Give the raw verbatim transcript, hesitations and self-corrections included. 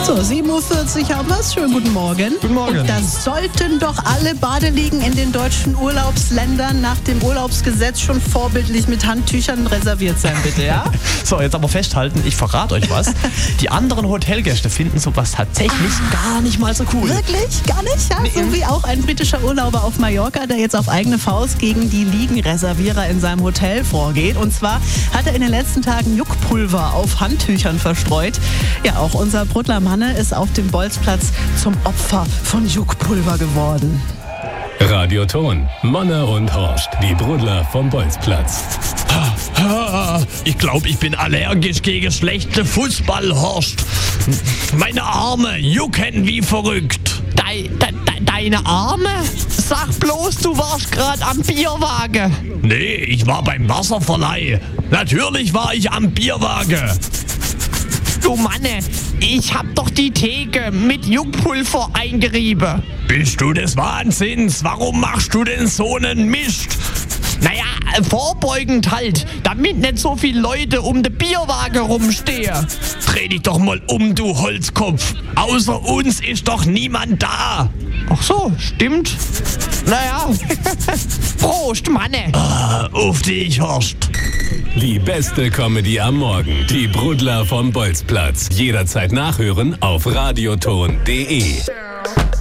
So, sieben Uhr vierzig haben wir es. Schönen guten Morgen. Guten Morgen. Und da sollten doch alle Badeliegen in den deutschen Urlaubsländern nach dem Urlaubsgesetz schon vorbildlich mit Handtüchern reserviert sein, bitte, ja? So, jetzt aber festhalten, ich verrate euch was. Die anderen Hotelgäste finden sowas tatsächlich ah, gar nicht mal so cool. Wirklich? Gar nicht? Ja, nee. So wie auch ein britischer Urlauber auf Mallorca, der jetzt auf eigene Faust gegen die Liegenreservierer in seinem Hotel vorgeht. Und zwar hat er in den letzten Tagen Juckpulver auf Handtüchern verstreut. Ja, auch unser Bruttler Manne ist auf dem Bolzplatz zum Opfer von Juckpulver geworden. Radioton, Manne und Horst, die Brudler vom Bolzplatz. Ich glaube, ich bin allergisch gegen schlechte Fußball, Horst. Meine Arme jucken wie verrückt. Dei, de, de, deine Arme? Sag bloß, du warst gerade am Bierwagen. Nee, ich war beim Wasserverleih. Natürlich war ich am Bierwagen. Du Manne, ich hab doch die Theke mit Juckpulver eingerieben. Bist du des Wahnsinns? Warum machst du denn so einen Mist? Naja, vorbeugend halt, damit nicht so viele Leute um den Bierwagen rumstehen. Dreh dich doch mal um, du Holzkopf. Außer uns ist doch niemand da. Ach so, stimmt. Naja, Prost, Manne. Ah, auf dich, Horst. Die beste Comedy am Morgen. Die Brudler vom Bolzplatz. Jederzeit nachhören auf radioton punkt de.